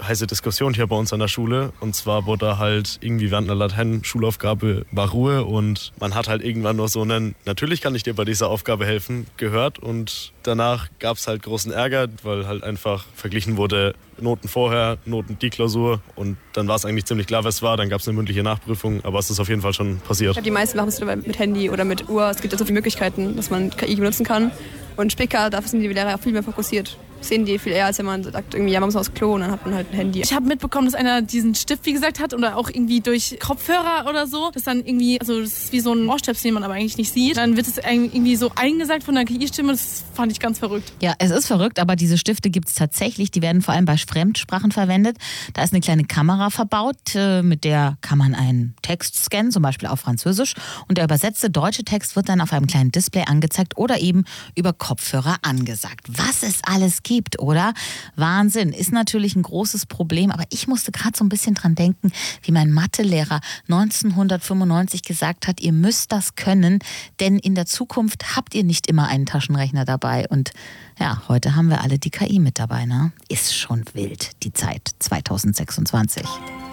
heiße Diskussion hier bei uns an der Schule. Und zwar wurde halt irgendwie während einer Latein-Schulaufgabe war Ruhe und man hat halt irgendwann nur so einen, natürlich kann ich dir bei dieser Aufgabe helfen, gehört. Und danach gab es halt großen Ärger, weil halt einfach verglichen wurde, Noten vorher, Noten die Klausur. Und dann war es eigentlich ziemlich klar, was es war. Dann gab es eine mündliche Nachprüfung, aber es ist auf jeden Fall schon passiert. Die meisten machen es mit Handy oder mit Uhr. Es gibt ja so viele Möglichkeiten, dass man KI benutzen kann. Und später, dafür sind die Lehrer auch viel mehr fokussiert. Sehen die viel eher, als wenn man sagt, irgendwie, ja, man muss aufs Klo und dann hat man halt ein Handy. Ich habe mitbekommen, dass einer diesen Stift, wie gesagt, hat oder auch irgendwie durch Kopfhörer oder so, das dann irgendwie, also das ist wie so ein Ohrstöpsel, den man aber eigentlich nicht sieht. Dann wird es irgendwie so eingesagt von der KI-Stimme, das fand ich ganz verrückt. Ja, es ist verrückt, aber diese Stifte gibt es tatsächlich. Die werden vor allem bei Fremdsprachen verwendet. Da ist eine kleine Kamera verbaut, mit der kann man einen Text scannen, zum Beispiel auf Französisch. Und der übersetzte deutsche Text wird dann auf einem kleinen Display angezeigt oder eben über Kopfhörer angesagt. Was es alles gibt, oder? Wahnsinn. Ist natürlich ein großes Problem, aber ich musste gerade so ein bisschen dran denken, wie mein Mathelehrer 1995 gesagt hat, ihr müsst das können, denn in der Zukunft habt ihr nicht immer einen Taschenrechner dabei. Und ja, heute haben wir alle die KI mit dabei, ne? Ist schon wild, die Zeit 2026.